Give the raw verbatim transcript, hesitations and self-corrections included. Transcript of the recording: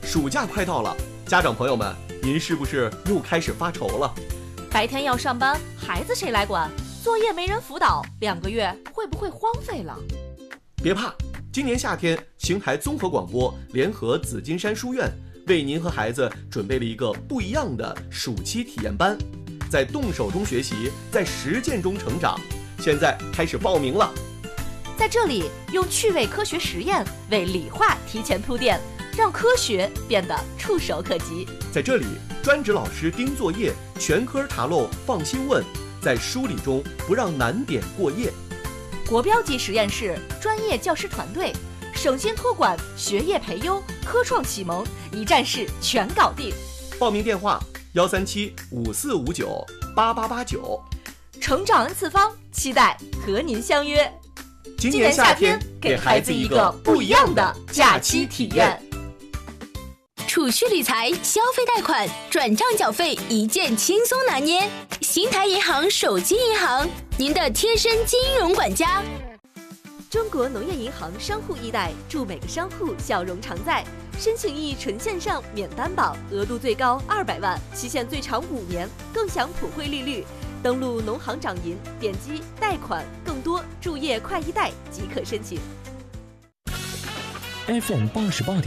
暑假快到了，家长朋友们，您是不是又开始发愁了？ 白天要上班，孩子谁来管？作业没人辅导，两个月会不会荒废了？ 别怕，今年夏天，邢台综合广播联合紫金山书院，为您和孩子准备了一个不一样的暑期体验班，在动手中学习，在实践中成长。现在开始报名了。 在这里，用趣味科学实验为理化提前铺垫，让科学变得触手可及。 在这里，专职老师盯作业，全科查漏放心问，在梳理中不让难点过夜。 国标级实验室，专业教师团队，省心托管，学业培优，科创启蒙，一站式全搞定。 报名电话：幺三七五四五九八八八九。 成长 N 次方，期待和您相约。 今年夏天，给孩子一个不一样的假期体验。 储蓄理财、消费贷款、转账缴费一键轻松拿捏。邢台银行手机银行，您的贴身金融管家。 中国农业银行商户易贷，祝每个商户笑容常在。申请易纯线上，免担保，额度最高二百万，期限最长五年，更享普惠利率。登录农行掌银，点击贷款，更多注页快易贷即可申请。 F M 八十八点